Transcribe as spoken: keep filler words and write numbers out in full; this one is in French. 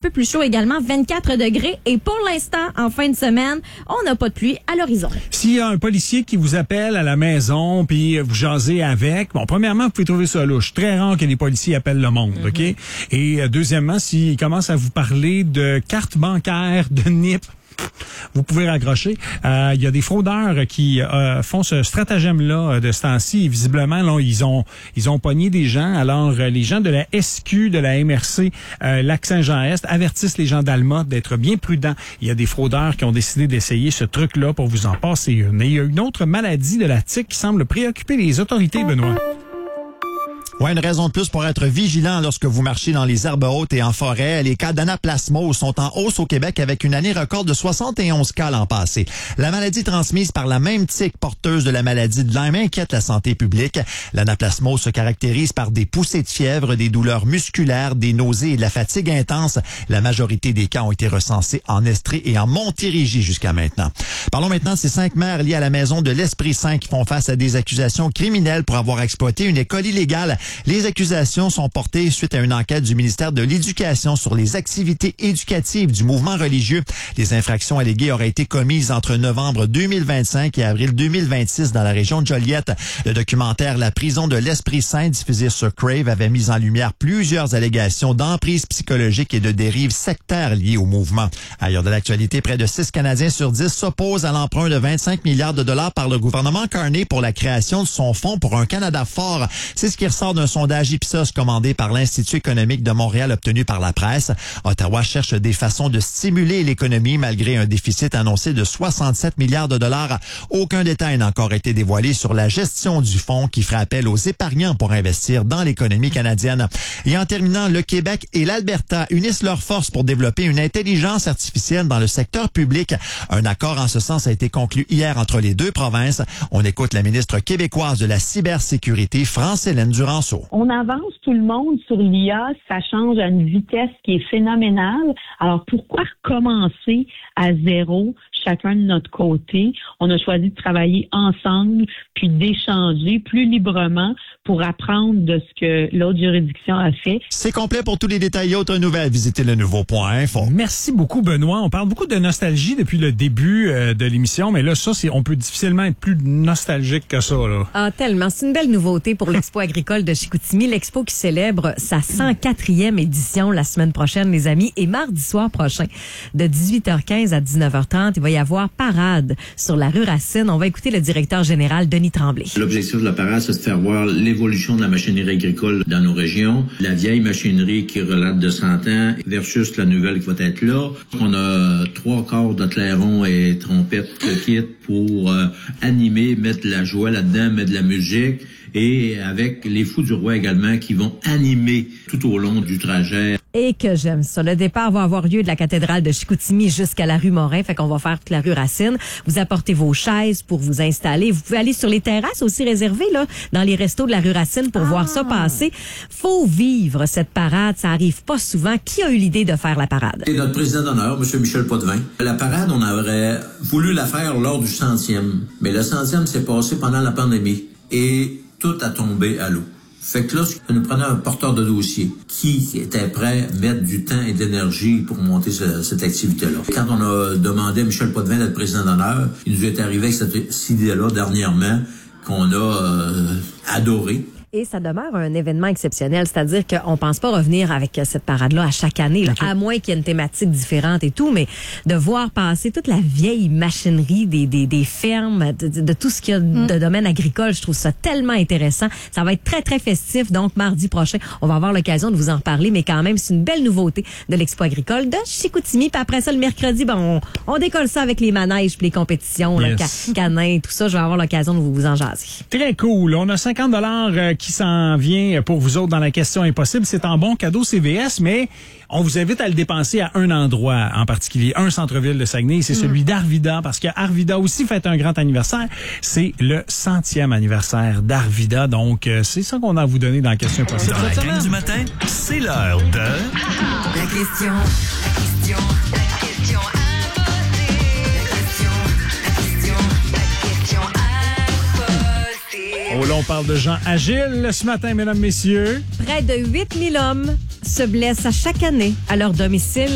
peu plus chaud également, vingt-quatre degrés. Et pour l'instant, en fin de semaine, on n'a pas de pluie à l'horizon. S'il y a un policier qui vous appelle à la maison, puis vous jasez avec, bon, premièrement, vous pouvez trouver ça louche. Très rare que les policiers appellent le monde, mm-hmm. OK? Et euh, deuxièmement, s'il commence à vous parler de carte bancaire, de N I P, vous pouvez raccrocher. Euh, il y a des fraudeurs qui euh, font ce stratagème-là de ce temps-ci. Et visiblement, là, ils ont ils ont pogné des gens. Alors, euh, les gens de la S Q, de la M R C, euh, Lac-Saint-Jean-Est, avertissent les gens d'Alma d'être bien prudents. Il y a des fraudeurs qui ont décidé d'essayer ce truc-là pour vous en passer une. Et il y a une autre maladie de la tique qui semble préoccuper les autorités, Benoît. Ouais, une raison de plus pour être vigilant lorsque vous marchez dans les herbes hautes et en forêt. Les cas d'anaplasmose sont en hausse au Québec avec une année record de soixante et onze cas l'an passé. La maladie transmise par la même tique porteuse de la maladie de Lyme inquiète la santé publique. L'anaplasmose se caractérise par des poussées de fièvre, des douleurs musculaires, des nausées et de la fatigue intense. La majorité des cas ont été recensés en Estrie et en Montérégie jusqu'à maintenant. Parlons maintenant de ces cinq mères liées à la maison de l'Esprit Saint qui font face à des accusations criminelles pour avoir exploité une école illégale. Les accusations sont portées suite à une enquête du ministère de l'Éducation sur les activités éducatives du mouvement religieux. Les infractions alléguées auraient été commises entre novembre deux mille vingt-cinq et avril deux mille vingt-six dans la région de Joliette. Le documentaire La prison de l'Esprit Saint, diffusé sur Crave, avait mis en lumière plusieurs allégations d'emprise psychologique et de dérives sectaires liées au mouvement. Ailleurs de l'actualité, près de six Canadiens sur dix s'opposent à l'emprunt de vingt-cinq milliards de dollars par le gouvernement Carney pour la création de son fonds pour un Canada fort. C'est ce qui ressort d'un sondage Ipsos commandé par l'Institut économique de Montréal obtenu par la presse. Ottawa cherche des façons de stimuler l'économie malgré un déficit annoncé de soixante-sept milliards de dollars. Aucun détail n'a encore été dévoilé sur la gestion du fonds qui ferait appel aux épargnants pour investir dans l'économie canadienne. Et en terminant, le Québec et l'Alberta unissent leurs forces pour développer une intelligence artificielle dans le secteur public. Un accord en ce sens a été conclu hier entre les deux provinces. On écoute la ministre québécoise de la cybersécurité, France-Hélène Duranceau. On avance tout le monde sur l'I A, ça change à une vitesse qui est phénoménale. Alors pourquoi recommencer à zéro, chacun de notre côté? On a choisi de travailler ensemble, puis d'échanger plus librement pour apprendre de ce que l'autre juridiction a fait. C'est complet. Pour tous les détails et autres nouvelles, visitez le nouveau point info. Merci beaucoup, Benoît. On parle beaucoup de nostalgie depuis le début euh, de l'émission, mais là, ça, c'est, on peut difficilement être plus nostalgique que ça, là. Ah, tellement. C'est une belle nouveauté pour l'Expo agricole de Chicoutimi. L'Expo qui célèbre sa cent quatrième édition la semaine prochaine, les amis, et mardi soir prochain, de dix-huit heures quinze à dix-neuf heures trente, il va y avoir parade sur la rue Racine. On va écouter le directeur général, Denis Tremblay. L'objectif de la parade, c'est de faire voir l'évolution de la machinerie agricole dans nos régions. La vieille machinerie qui relate de cent ans versus la nouvelle qui va être là. On a trois corps de clairons et trompettes kit pour euh, animer, mettre de la joie là-dedans, mettre de la musique. Et avec les Fous du Roi également qui vont animer tout au long du trajet. Et que j'aime ça. Le départ va avoir lieu de la cathédrale de Chicoutimi jusqu'à la rue Morin. Fait qu'on va faire toute la rue Racine. Vous apportez vos chaises pour vous installer. Vous pouvez aller sur les terrasses aussi réservées, là, dans les restos de la rue Racine pour ah. voir ça passer. Faut vivre cette parade. Ça arrive pas souvent. Qui a eu l'idée de faire la parade? Et notre président d'honneur, M. Michel Potvin. La parade, on aurait voulu la faire lors du centième. Mais le centième s'est passé pendant la pandémie. Et tout a tombé à l'eau. Fait que là, nous prenons un porteur de dossier qui était prêt à mettre du temps et de l'énergie pour monter ce, cette activité-là. Quand on a demandé à Michel Potvin d'être président d'honneur, il nous est arrivé avec cette, cette idée-là dernièrement qu'on a euh, adoré. Et ça demeure un événement exceptionnel, c'est-à-dire qu'on pense pas revenir avec cette parade-là à chaque année, là, okay. à moins qu'il y ait une thématique différente et tout, mais de voir passer toute la vieille machinerie des, des, des fermes, de, de, de tout ce qu'il y a mm. de domaine agricole, je trouve ça tellement intéressant. Ça va être très, très festif, donc mardi prochain, on va avoir l'occasion de vous en reparler, mais quand même, c'est une belle nouveauté de l'Expo agricole de Chicoutimi. Puis après ça, le mercredi, ben, on, on décolle ça avec les manèges puis les compétitions, yes. le canin, tout ça. Je vais avoir l'occasion de vous, vous en jaser. Très cool. On a cinquante dollars euh, qui s'en vient pour vous autres dans la question impossible. C'est un bon cadeau C V S, mais on vous invite à le dépenser à un endroit en particulier, un centre-ville de Saguenay, c'est mmh. celui d'Arvida, parce que Arvida aussi fête un grand anniversaire. C'est le centième anniversaire d'Arvida, donc euh, c'est ça qu'on a à vous donner dans la question impossible. Dans la gang du matin, c'est l'heure de... La question, la question, la question impossible. La question, la question, la question impossible. Oh là, on parle de gens agiles ce matin, mesdames, messieurs. Près de huit mille hommes se blessent à chaque année à leur domicile.